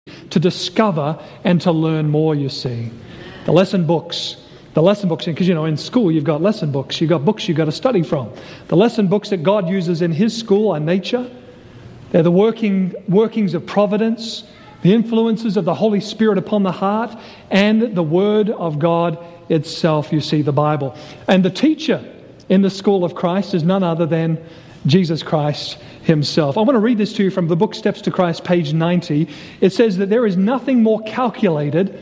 to discover and to learn more, you see. The lesson books, because in school you've got lesson books, you've got books you've got to study from. The lesson books that God uses in His school are nature. They're the workings of providence, the influences of the Holy Spirit upon the heart, and the Word of God itself, you see, the Bible. And the teacher in the school of Christ is none other than Jesus Christ Himself. I want to read this to you from the book Steps to Christ, page 90. It says that there is nothing more calculated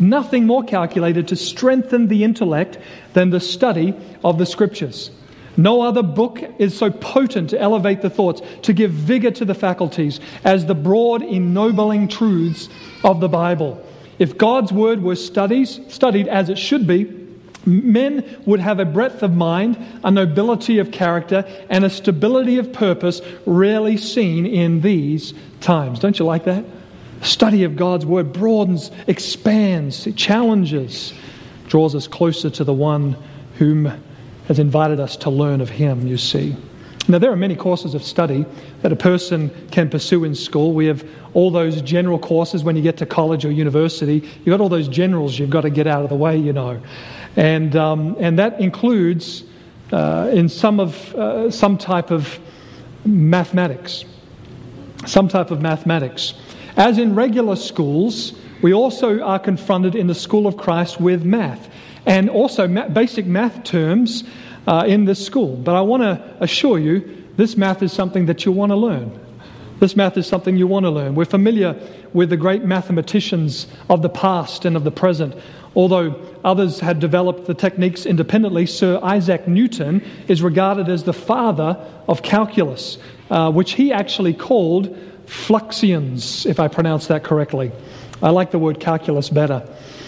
to strengthen the intellect than the study of the Scriptures. No other book is so potent to elevate the thoughts, to give vigor to the faculties, as the broad, ennobling truths of the Bible. If God's Word were studied as it should be, men would have a breadth of mind, a nobility of character, and a stability of purpose rarely seen in these times. Don't you like that? Study of God's Word broadens, expands, it challenges, draws us closer to the one whom has invited us to learn of Him, you see. Now, there are many courses of study that a person can pursue in school. We have all those general courses when you get to college or university. You've got all those generals you've got to get out of the way, you know. And that includes in some type of mathematics. Some type of mathematics. As in regular schools, we also are confronted in the school of Christ with math. And also basic math terms in this school. But I want to assure you, this math is something that you want to learn. This math is something you want to learn. We're familiar with the great mathematicians of the past and of the present. Although others had developed the techniques independently, Sir Isaac Newton is regarded as the father of calculus, which he actually called fluxions, if I pronounce that correctly. I like the word calculus better.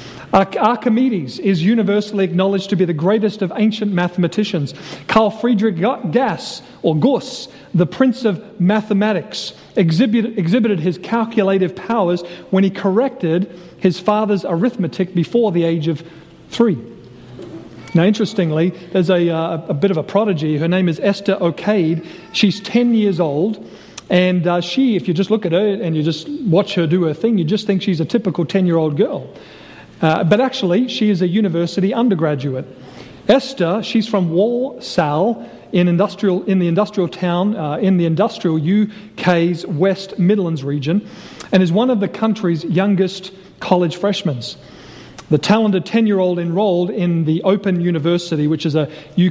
Archimedes is universally acknowledged to be the greatest of ancient mathematicians. Carl Friedrich Gauss, the prince of mathematics, exhibited his calculative powers when he corrected his father's arithmetic before the age of 3. Now, interestingly, there's a bit of a prodigy. Her name is Esther O'Cade. She's 10 years old. And she, if you just look at her and you just watch her do her thing, you just think she's a typical 10-year-old girl. But actually, she is a university undergraduate. Esther, she's from Walsall in the industrial town in the industrial UK's West Midlands region, and is one of the country's youngest college freshmen. The talented 10-year-old enrolled in the Open University, which is a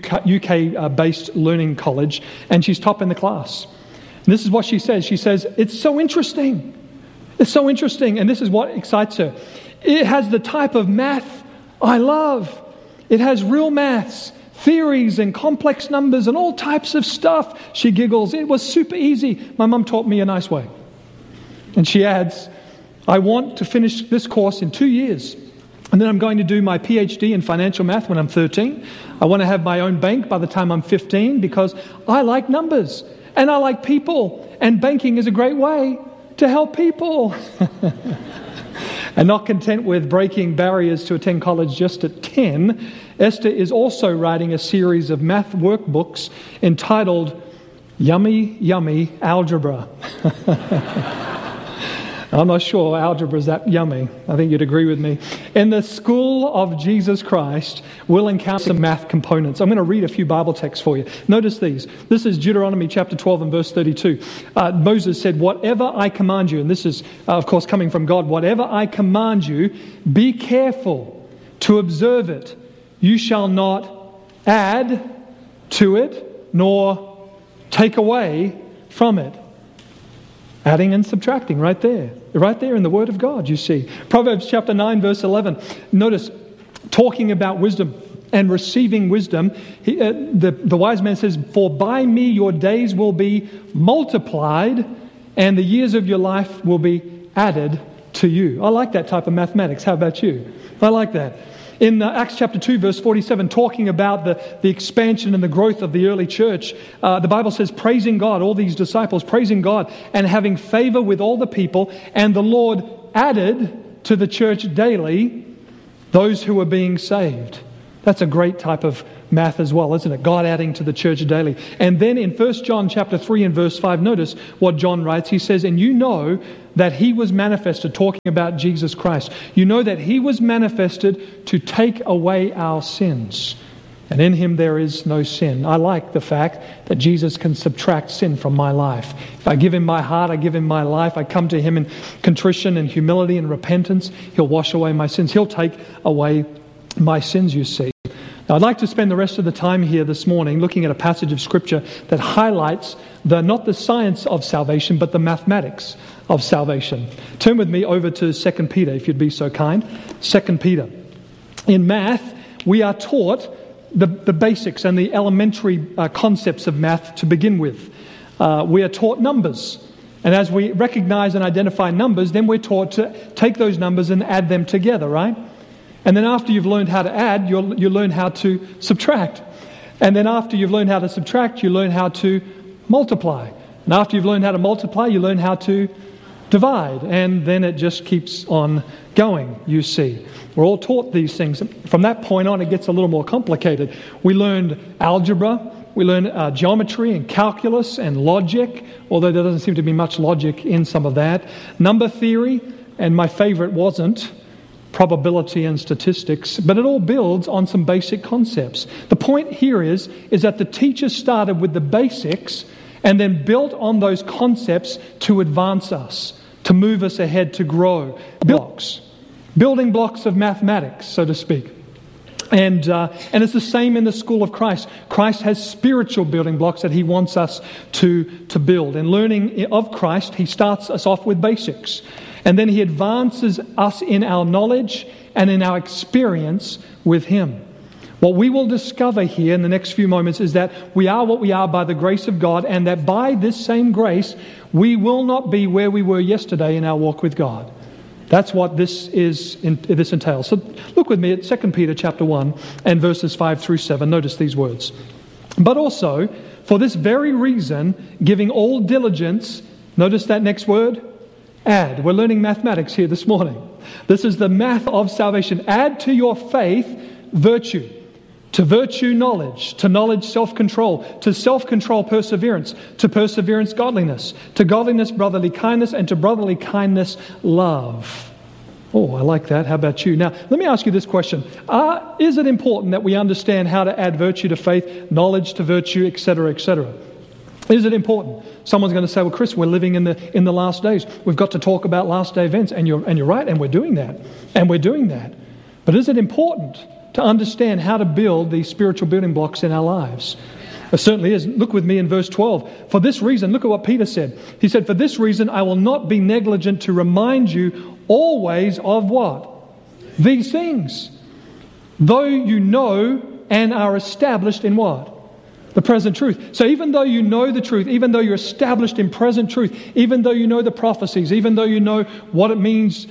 UK-based learning college, and she's top in the class. And this is what she says. She says, it's so interesting. It's so interesting, and this is what excites her. It has the type of math I love. It has real maths, theories and complex numbers and all types of stuff. She giggles. It was super easy. My mum taught me a nice way. And she adds, I want to finish this course in 2 years. And then I'm going to do my PhD in financial math when I'm 13. I want to have my own bank by the time I'm 15 because I like numbers and I like people. And banking is a great way to help people. And not content with breaking barriers to attend college just at 10, Esther is also writing a series of math workbooks entitled Yummy, Yummy Algebra. I'm not sure algebra is that yummy. I think you'd agree with me. In the school of Jesus Christ, we'll encounter some math components. I'm going to read a few Bible texts for you. Notice these. This is Deuteronomy chapter 12 and verse 32. Moses said, whatever I command you, and this is, of course, coming from God, whatever I command you, be careful to observe it. You shall not add to it, nor take away from it. Adding and subtracting right there in the Word of God, you see. Proverbs chapter 9, verse 11. Notice, talking about wisdom and receiving wisdom, the wise man says, for by me your days will be multiplied and the years of your life will be added to you. I like that type of mathematics. How about you? I like that. In Acts chapter 2, verse 47, talking about the expansion and the growth of the early church, the Bible says, praising God, all these disciples praising God and having favor with all the people, and the Lord added to the church daily those who were being saved. That's a great type of math as well, isn't it? God adding to the church daily. And then in 1 John chapter 3 and verse 5, notice what John writes. He says, and you know that he was manifested, talking about Jesus Christ. You know that he was manifested to take away our sins. And in him there is no sin. I like the fact that Jesus can subtract sin from my life. If I give him my heart, I give him my life, I come to him in contrition and humility and repentance, he'll wash away my sins. He'll take away my sins, you see. Now, I'd like to spend the rest of the time here this morning looking at a passage of Scripture that highlights not the science of salvation, but the mathematics of salvation. Turn with me over to 2 Peter, if you'd be so kind. 2 Peter. In math, we are taught the basics and the elementary concepts of math to begin with. We are taught numbers. And as we recognize and identify numbers, then we're taught to take those numbers and add them together, right? And then after you've learned how to add, you learn how to subtract. And then after you've learned how to subtract, you learn how to multiply. And after you've learned how to multiply, you learn how to divide. And then it just keeps on going, you see. We're all taught these things. From that point on, it gets a little more complicated. We learned algebra. We learned geometry and calculus and logic, although there doesn't seem to be much logic in some of that. Number theory, and my favorite wasn't probability and statistics, but it all builds on some basic concepts. The point here is that the teacher started with the basics and then built on those concepts to advance us, to move us ahead, to grow. Building blocks of mathematics, so to speak. And it's the same in the school of Christ. Christ has spiritual building blocks that he wants us to build. In learning of Christ, he starts us off with basics. And then he advances us in our knowledge and in our experience with him. What we will discover here in the next few moments is that we are what we are by the grace of God, and that by this same grace, we will not be where we were yesterday in our walk with God. That's what this entails. So look with me at 2 Peter chapter 1 and verses 5 through 7. Notice these words. But also, for this very reason, giving all diligence, notice that next word, add. We're learning mathematics here this morning. This is the math of salvation. Add to your faith virtue. To virtue, knowledge. To knowledge, self-control. To self-control, perseverance. To perseverance, godliness. To godliness, brotherly kindness. And to brotherly kindness, love. Oh, I like that. How about you? Now, let me ask you this question. Is it important that we understand how to add virtue to faith, knowledge to virtue, etc., etc.? Is it important? Someone's going to say, well, Chris, we're living in the last days. We've got to talk about last day events. And you're right, and we're doing that. And we're doing that. But is it important to understand how to build these spiritual building blocks in our lives? It certainly is. Look with me in verse 12. For this reason, look at what Peter said. He said, for this reason, I will not be negligent to remind you always of what? These things. Though you know and are established in what? The present truth. So even though you know the truth, even though you're established in present truth, even though you know the prophecies, even though you know what it means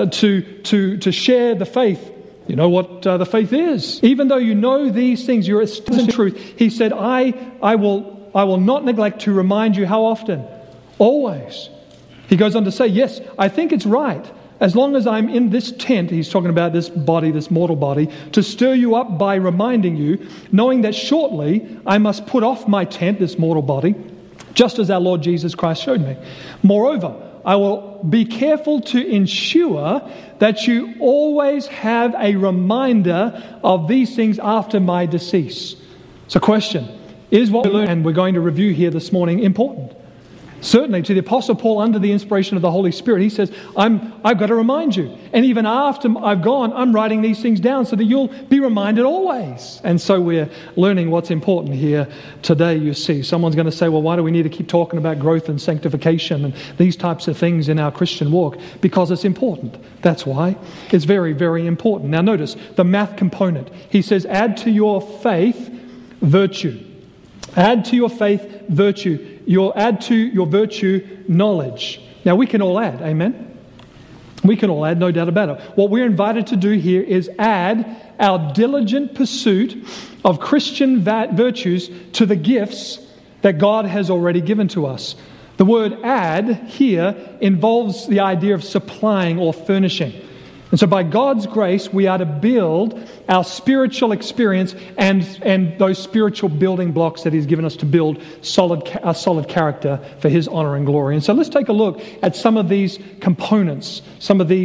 to share the faith, you know what the faith is. Even though you know these things, you're established in truth. He said, I will not neglect to remind you how often? Always. He goes on to say, yes, I think it's right. As long as I'm in this tent, he's talking about this body, this mortal body, to stir you up by reminding you, knowing that shortly I must put off my tent, this mortal body, just as our Lord Jesus Christ showed me. Moreover, I will be careful to ensure that you always have a reminder of these things after my decease. So question, is what we learn and we're going to review here this morning important? Certainly, to the Apostle Paul, under the inspiration of the Holy Spirit, he says, I've got to remind you. And even after I've gone, I'm writing these things down so that you'll be reminded always. And so we're learning what's important here today, you see. Someone's going to say, well, why do we need to keep talking about growth and sanctification and these types of things in our Christian walk? Because it's important. That's why. It's very, very important. Now notice the math component. He says, add to your faith virtue. Add to your faith virtue. Add to your virtue knowledge. Now we can all add, amen? We can all add, no doubt about it. What we're invited to do here is add our diligent pursuit of Christian virtues to the gifts that God has already given to us. The word add here involves the idea of supplying or furnishing. And so by God's grace, we are to build our spiritual experience and those spiritual building blocks that He's given us to build a solid character for His honor and glory. And so let's take a look at some of these components, some of these